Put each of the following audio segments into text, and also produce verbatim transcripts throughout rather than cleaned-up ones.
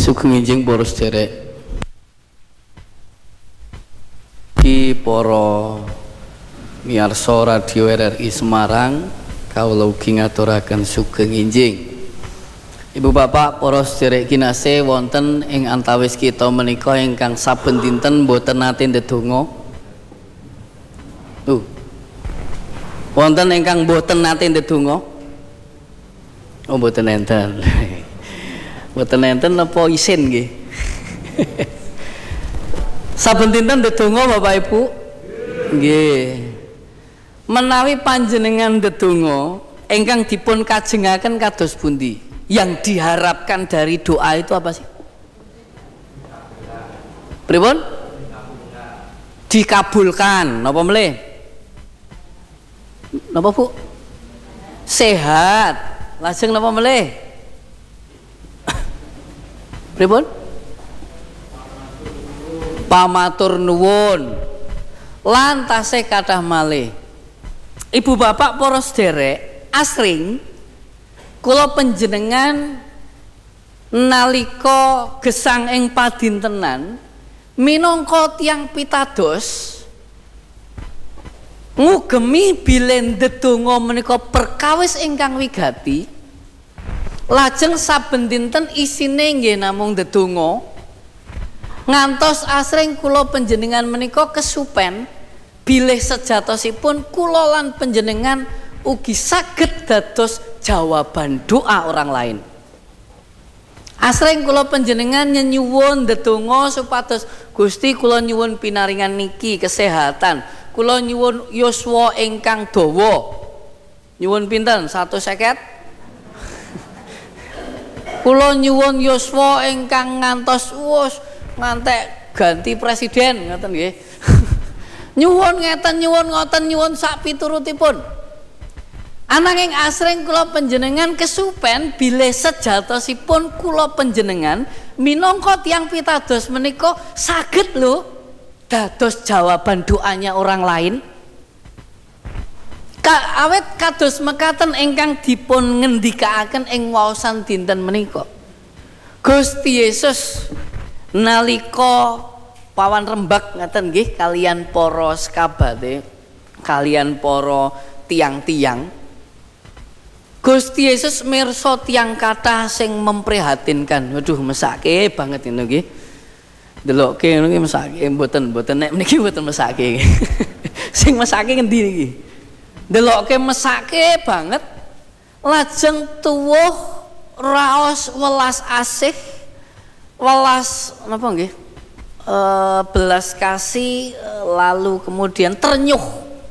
Sugeng enjing para sedherek iki para miyarsa radio R R I Semarang, kawula ugi ngaturaken sugeng enjing. Ibu bapak para sedherek kinasih, wonten ing antawis kita menika ingkang saben dinten boten nate ndedonga. Tuh. Wonten ingkang boten nate ndedonga. Oh boten enten. Boten enten napa isin nggih. Saben dinten ndedonga Bapak Ibu. Nggih. Menawi panjenengan ndedonga ingkang dipun kajengaken kados pundi? Yang diharapkan dari doa itu apa sih? Pripun? Dikabulkan. Napa melih? Napa Bu? Sehat. Lajeng napa melih? Pripun? Pamatur nuwun. Lantase kathah malih. Ibu bapak para sedherek, asring kula panjenengan nalika gesang ing padintenan minangka tiyang pitados ngugemi bilih ndedonga menika perkawis ingkang wigati. Lajeng saben dinten isine nggih namung ndedonga. Ngantos asring kula panjenengan menika kesupen bilih sejatosipun kula lan panjenengan ugi saged dados jawaban doa orang lain. Asring kula panjenengan nyuwun ndedonga supados Gusti kula nyuwun pinaringan niki kesehatan, kula nyuwun yuswa ingkang dawa. Nyuwun pinten? seratus seket? Kula nyuwun yuswa ingkang ngantos wus ngantek ganti presiden ngoten nggih. Nyuwun ngeten nyuwun ngoten nyuwun sak piturutipun. Ananging asring kula panjenengan kesupen bilih sejatosipun kula panjenengan minangka tiyang pitados menika saged lho dados jawaban doanya orang lain. Ka awet kados mekaten ingkang dipun ngendikaaken ing waosan dinten menika. Gusti Yesus nalika pawan rembag ngaten nggih kalian para sekabate, kalian para tiang-tiang. Gusti Yesus mirsa tiang kathah sing memprihatinkan. Waduh mesake banget ini nggih. Delokke ngono nggih mesake mboten mboten nek niki mboten mesake. Sing mesake ngendi niki? Delokke mesake banget. Lajeng tuwuh raos welas asih, welas napa nggih? E, belas kasih, lalu kemudian ternyuh.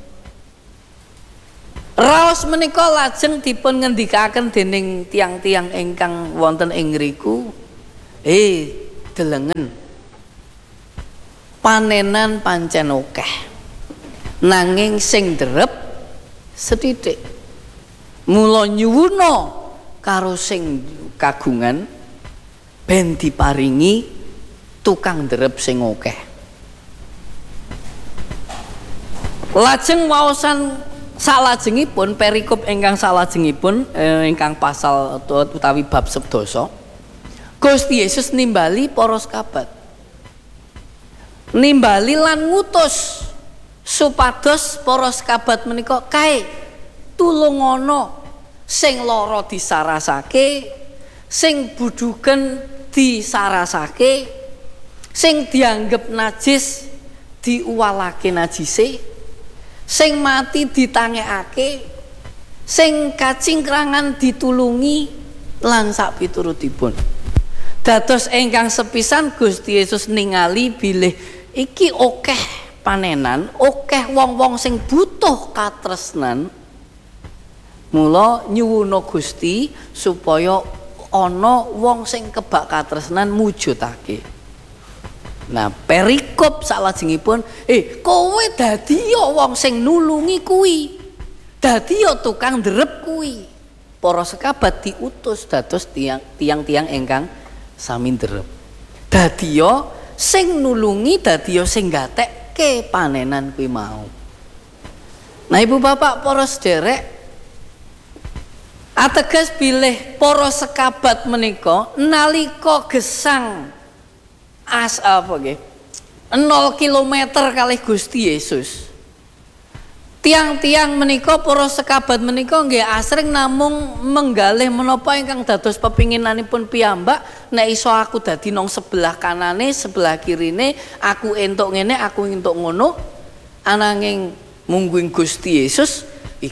Raos menika lajeng dipun ngendikaken dening tiang-tiang ingkang wonten ing ngriku, eh delengen panenan pancen akeh nanging sing drep sethithik. Mula nyuwuna karo sing kagungan ben diparingi tukang drep sing akeh. Lajeng waosan salajengipun perikop ingkang salajengipun eh, ingkang pasal utawi bab sedasa, Gusti Yesus nimbali para sekabat, nimbali lan ngutus supados para sekabat menika kae tulungono sing lara disarasake, sing buduken disarasake, sing dianggep najis diuwalake najise, sing mati ditangekake, sing kacingkrangan ditulungi lan sak piturutipun. Dados ingkang sepisan Gusti Yesus ningali bilih iki akeh panenan, akeh wong-wong sing butuh katresnan. Mula nyuwuna Gusti supaya ana wong sing kebak katresnan mujudake. Nah, perikop salajengipun, eh kowe dadi ya wong sing nulungi kuwi. Dadi ya tukang ndrep kuwi. Para sekabat diutus dados tiang-tiang ingkang sami ndrep. Dadi ya sing nulungi, dadi ya sing gatekke panenan kuwi mau. Nah, Ibu Bapak para sedherek, Ateges bilih para sekabat menika nalika gesang as apa nggih nol kilometer kalih Gusti Yesus. Tiang-tiang menika para sekabat menika nggih asring namung menggalih menapa ingkang dados pepinginanipun piyambak, nek iso aku dadi nang sebelah kanane, sebelah kirine, aku entuk ngene, aku entuk ngono. Ananging mungguing Gusti Yesus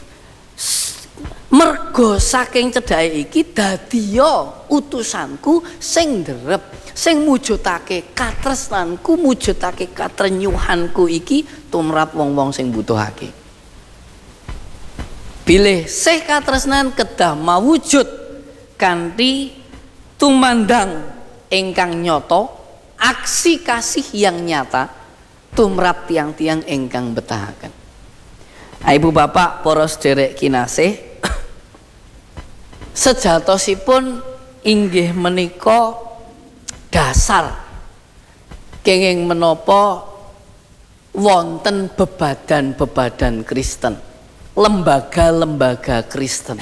mergo saking cedhake iki dadiya utusanku sing ndherep, sing mujudake katresnanku, mujudake katrenyuhanku iki tumrap wong-wong sing butuhake. Bilih sih katresnan kedah mawujud kanthi tumandang ingkang nyata, aksi kasih yang nyata tumrap tiang-tiang ingkang betahaken. Ibu bapak para sederek kinasih, sejatosipun inggih menika dasar kenging menapa wonten bebadan-bebadan Kristen, lembaga-lembaga Kristen.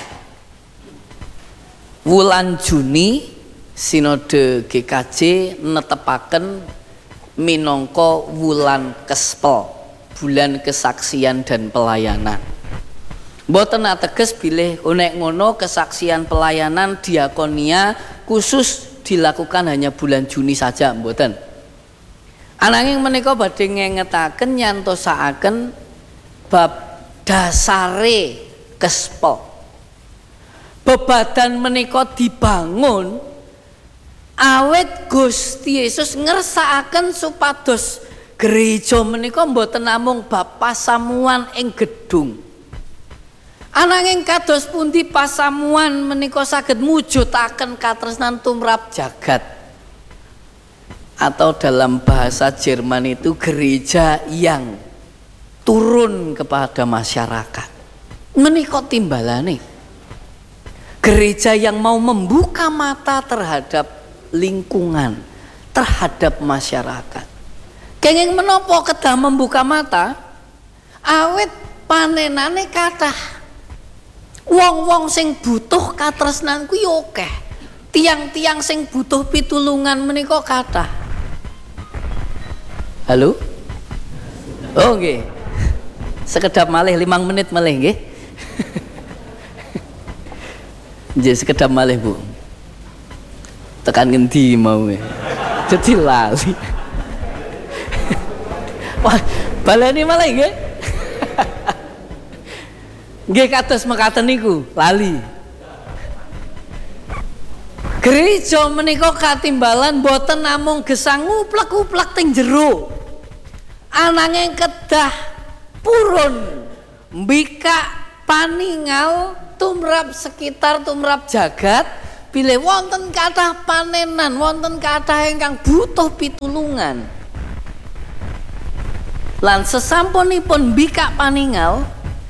Wulan Juni Sinode G K J netepaken minangka wulan Kespel, bulan kesaksian dan pelayanan. Mboten ateges bilih nek ngono kesaksian pelayanan diakonia khusus dilakukan hanya bulan Juni saja, mboten. Ananging menika badhe ngengetaken nyantosakaken bab dasare Kespel. Bebadan menika dibangun awet Gusti Yesus ngersakaken supados gereja menika mboten namung bab pasamuan ing gedung. Ananging kados pundi pasamuan menika saged mujudaken katresnan tumrap jagat. Atau dalam bahasa Jerman itu gereja yang turun kepada masyarakat. Menika timbalane. Gereja yang mau membuka mata terhadap lingkungan, terhadap masyarakat. Kenging menapa kedah membuka mata? Awit panenane kathah. Wong-wong sing butuh katresnan kuwi akeh. Tiang-tiang sing butuh pitulungan menika kathah. Halo? Oh nggih. Sekedap malih limang menit malih nggih. Nggih sekedap malih Bu. Tekan ngendi mau e? Dadi lali. Wah, baleni malih nggih. Nggih kados mekaten niku, lali. Gereja menika katimbalan boten namung gesang nguplek-uplek teng jero. Ananging kedah purun mbikak paningal tumrap sekitar, tumrap jagat, bilih wonten kathah panenan, wonten kathah ingkang butuh pitulungan. Lan sesampunipun mbikak paningal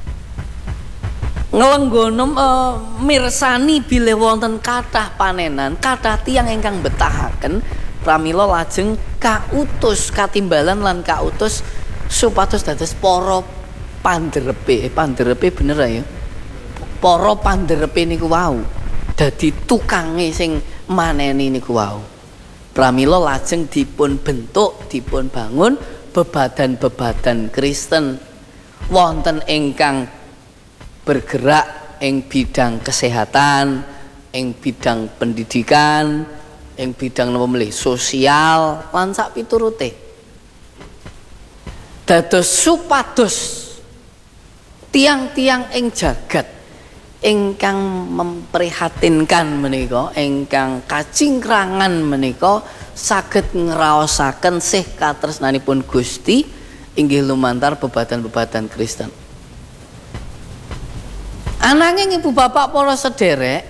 ngelenggono uh, mirsani bilih wonten kathah panenan, kathah tiyang ingkang betahaken pramila lajeng kautus katimbalan lan kautus supados dados para pandherepe, pandherepe bener ya. Para pandherepe niku wau dadi tukange sing maneni niku wau. Pramila lajeng dipun bentuk, dipun bangun bebadan-bebadan Kristen wonten ingkang bergerak ing bidang kesehatan, ing bidang pendidikan, ing bidang napa meneh sosial lan sak piturute. Dados supados tiang-tiang ing jagat ingkang memprihatinkan menika, ingkang kacingkrangan menika saged ngraosaken sih katresnanipun Gusti inggih lumantar bebadan-bebadan Kristen. Ananging ibu bapak para sederek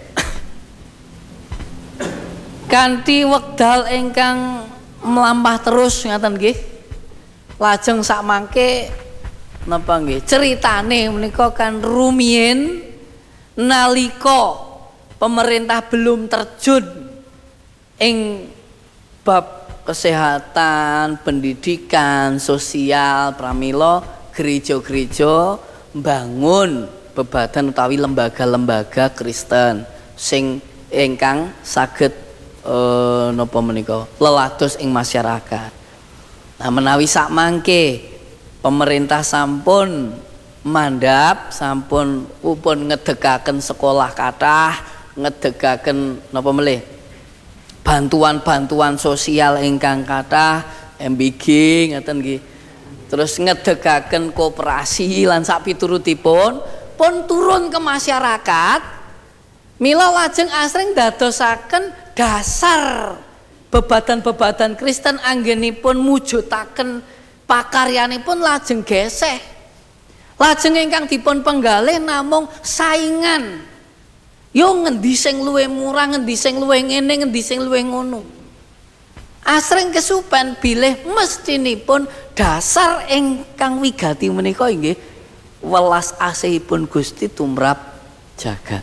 kanthi wekdal ingkang mlampah terus ngaten nggih. Lajeng sak mangke napa nggih ceritane menika kan rumiyin nalika pemerintah belum terjun ing bab kesehatan, pendidikan, sosial, pramila gereja-gereja bangun bebadan utawi lembaga-lembaga Kristen sing ingkang saged eh, napa menika lelados ing masyarakat. Nah menawi sak mangke pemerintah sampun mandhap sampun upun ngedegaken sekolah kathah, ngedegaken napa melih bantuan-bantuan sosial ingkang kathah, M B G ngaten nggih. Terus ngedegaken koperasi lan sak piturutipun pun turun ke masyarakat. Mila lajeng asring dadosaken dasar bebadan-bebadan Kristen anggenipun mujudaken pakaryanipun lajeng geseh. Lajeng ingkang dipun penggalih namung saingan. Yo ngendi sing luwih murah, ngendi sing luwih ngene, ngendi sing luwih ngono. Asring kesupen bilih mestinipun dasar ingkang wigati menika inggih welas asihipun Gusti tumrap jagat.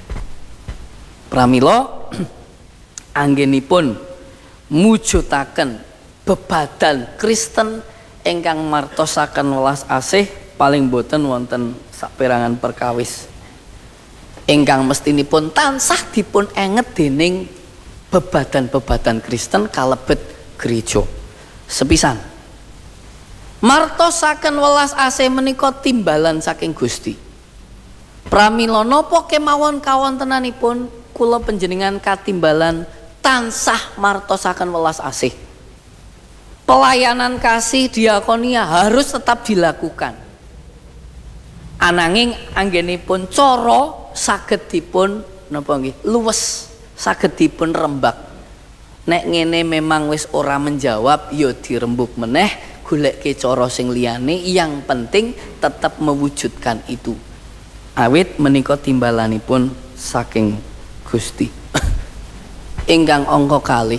Pramila anggenipun mujudaken bebadan Kristen ingkang martosaken welas asih paling boten wonten saperangan perkawis ingkang mestinipun tansah dipun enget dening bebadan-bebadan Kristen kalebet gereja. Sepisan martosaken welas asih menika timbalan saking Gusti. Pramila napa kemawon kawontenanipun kula panjenengan katimbalan tansah martosaken welas asih. Pelayanan kasih diakonia harus tetap dilakukan. Ananging anggenipun cara saged dipun napa nggih luwes, saged dipun rembak. Nek ngene memang wis ora menjawab ya dirembuk meneh, goleke cara sing liyane, yang penting tetap mewujudkan itu. Awit menika timbalanipun saking Gusti. Ingkang angka kalih,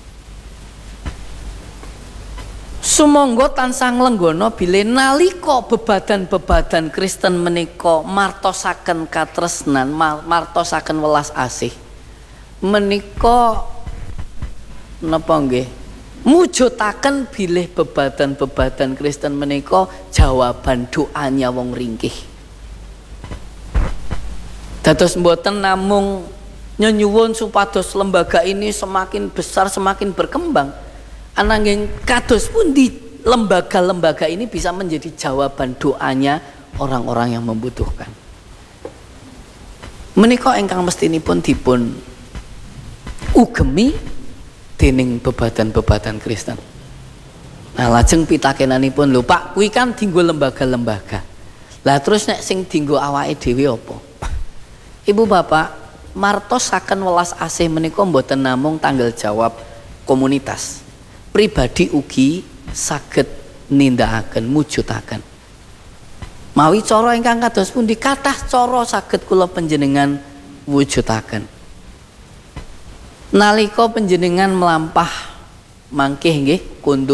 sumangga tansah nglenggana bilih nalika bebadan-bebadan Kristen menika martosaken katresnan, martosaken welas asih menika napa nggih mujudaken bilih bebadan-bebadan Kristen menika jawaban doanya wong ringkih. Dados mboten namung nyuwun supados lembaga ini semakin besar, semakin berkembang. Ananging kados pundi lembaga-lembaga ini bisa menjadi jawaban doanya orang-orang yang membutuhkan. Menika ingkang mestinipun dipun ugemi dening bebadan-bebadan Kristen. Nah lajeng pitakenanipun lho Pak, kuwi kan dinggo lembaga-lembaga. Lah terus nek sing dinggo awake dhewe apa? Ibu bapak, martosaken welas asih menika mboten namung tanggal jawab komunitas. Pribadi ugi saged nindakaken mujudaken. Mawi cara ingkang kados pundi kathah cara saged kula panjenengan wujudaken. Nalika panjenengan melampah mangkih nggih kundur